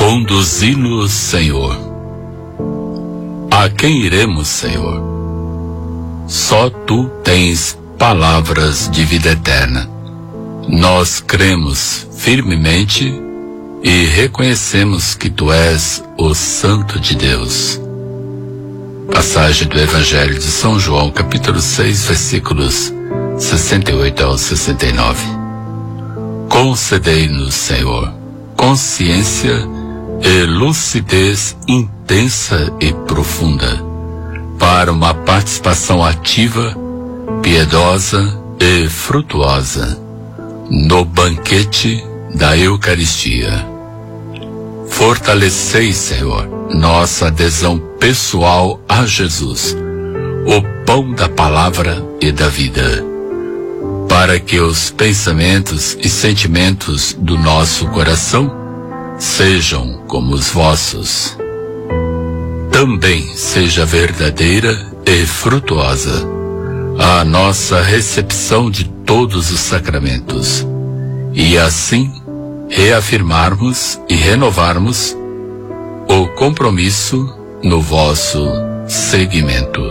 Conduzi-nos, Senhor. A quem iremos, Senhor? Só Tu tens palavras de vida eterna. Nós cremos firmemente e reconhecemos que Tu és o Santo de Deus. Passagem do Evangelho de São João, capítulo 6, versículos 68 ao 69. Concedei-nos, Senhor, consciência e lucidez intensa e profunda para uma participação ativa, piedosa e frutuosa no banquete da Eucaristia. Fortalecei, Senhor, nossa adesão pessoal a Jesus, o pão da palavra e da vida, para que os pensamentos e sentimentos do nosso coração sejam como os vossos. Também seja verdadeira e frutuosa a nossa recepção de todos os sacramentos, e assim reafirmarmos e renovarmos o compromisso no vosso seguimento.